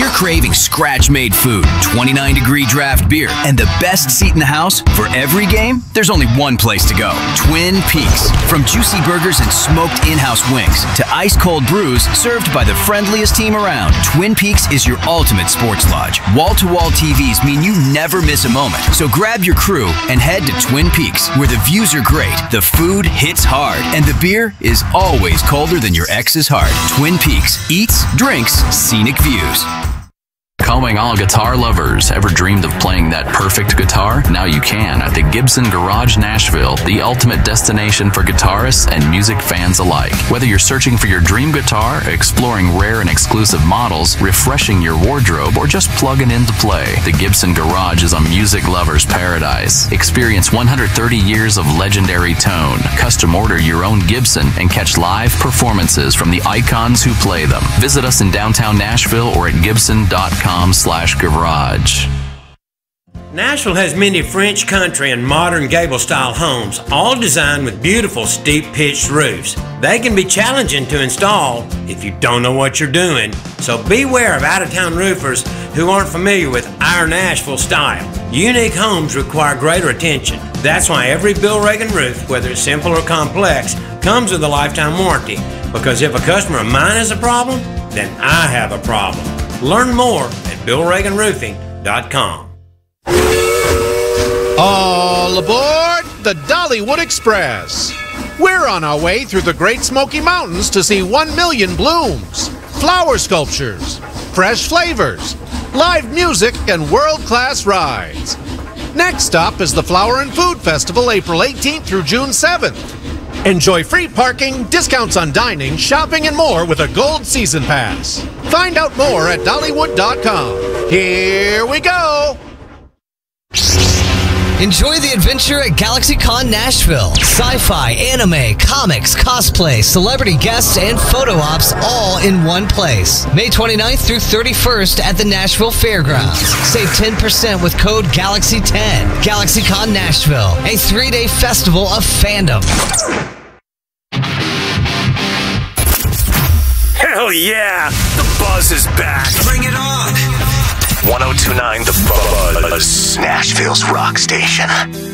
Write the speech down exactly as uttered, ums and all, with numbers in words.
you're craving scratch-made food, twenty-nine degree draft beer, and the best seat in the house for every game, there's only one place to go. Twin Peaks. From juicy burgers and smoked in-house wings to ice-cold brews served by the friendliest team around, Twin Peaks is your ultimate sports lodge. Wall-to-wall T Vs mean you never miss a moment. So grab your crew and head to Twin Peaks, where the views are great, the food hits hard, and the beer is always colder than your ex's heart. Twin Peaks. Eats, drinks, scenic views. Calling all guitar lovers. Ever dreamed of playing that perfect guitar? Now you can at the Gibson Garage Nashville, the ultimate destination for guitarists and music fans alike. Whether you're searching for your dream guitar, exploring rare and exclusive models, refreshing your wardrobe, or just plugging in to play, the Gibson Garage is a music lover's paradise. Experience one hundred thirty years of legendary tone. Custom order your own Gibson and catch live performances from the icons who play them. Visit us in downtown Nashville or at gibson dot com slash garage. Nashville has many French country and modern gable-style homes, all designed with beautiful steep pitched roofs. They can be challenging to install if you don't know what you're doing, so beware of out-of-town roofers who aren't familiar with our Nashville style. Unique homes require greater attention. That's why every Bill Reagan roof, whether it's simple or complex, comes with a lifetime warranty, because if a customer of mine has a problem, then I have a problem. Learn more at bill reagan roofing dot com. All aboard the Dollywood Express. We're on our way through the Great Smoky Mountains to see one million blooms, flower sculptures, fresh flavors, live music, and world-class rides. Next stop is the Flower and Food Festival, April eighteenth through June seventh. Enjoy free parking, discounts on dining, shopping, and more with a Gold Season Pass. Find out more at dollywood dot com. Here we go! Enjoy the adventure at GalaxyCon Nashville. Sci-fi, anime, comics, cosplay, celebrity guests, and photo ops all in one place. May twenty-ninth through thirty-first at the Nashville Fairgrounds. Save ten percent with code Galaxy ten. GalaxyCon Nashville, a three-day festival of fandom. Hell yeah! The buzz is back. Bring it on. one oh two point nine The Buzz. Nashville's rock station.